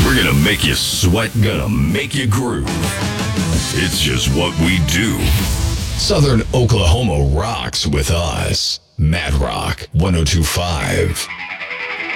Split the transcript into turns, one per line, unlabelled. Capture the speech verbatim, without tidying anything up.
We're gonna make you sweat, gonna make you groove. It's just what we do. Southern Oklahoma rocks with us. Mad Rock one oh two point five.